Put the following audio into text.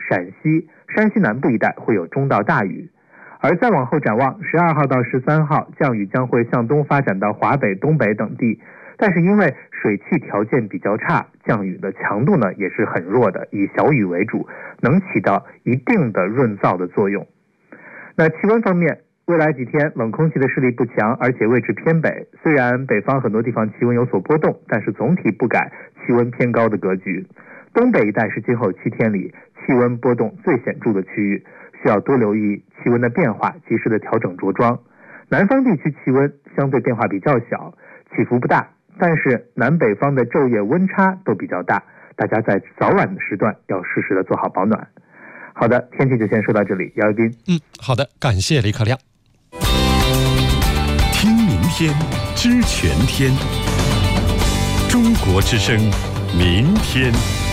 陕西、山西南部一带会有中到大雨。而再往后展望，12号到13号，降雨将会向东发展到华北、东北等地，但是因为水汽条件比较差，降雨的强度呢也是很弱的，以小雨为主，能起到一定的润燥的作用。那气温方面，未来几天冷空气的势力不强，而且位置偏北，虽然北方很多地方气温有所波动，但是总体不改气温偏高的格局。东北一带是今后7天里气温波动最显著的区域，需要多留意气温的变化，及时的调整着装。南方地区气温相对变化比较小，起伏不大，但是南北方的昼夜温差都比较大，大家在早晚的时段要适时的做好保暖。好的，天气就先说到这里，姚一斌。 好的，感谢李可亮。 听明天，知全天。中国之声，明天。